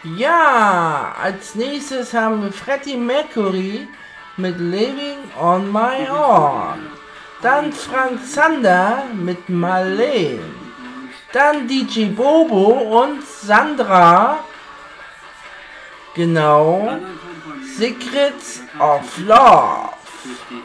Ja, als nächstes haben wir Freddie Mercury mit Living on My Own. Dann Frank Zander mit Marlene. Dann DJ Bobo und Sandra. Genau. Secrets of Love.